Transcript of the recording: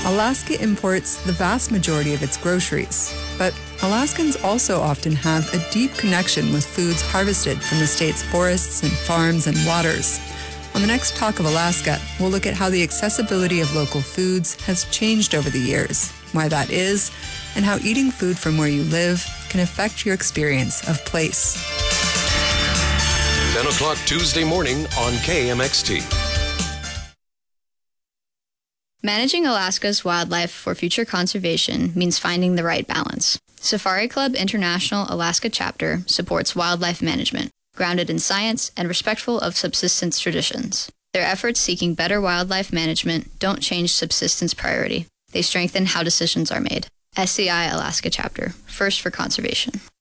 Alaska imports the vast majority of its groceries, but Alaskans also often have a deep connection with foods harvested from the state's forests and farms and waters. On the next Talk of Alaska, we'll look at how the accessibility of local foods has changed over the years, why that is, and how eating food from where you live can affect your experience of place. 10 o'clock Tuesday morning on KMXT. Managing Alaska's wildlife for future conservation means finding the right balance. Safari Club International Alaska Chapter supports wildlife management, grounded in science and respectful of subsistence traditions. Their efforts seeking better wildlife management don't change subsistence priority. They strengthen how decisions are made. SCI Alaska Chapter, first for conservation.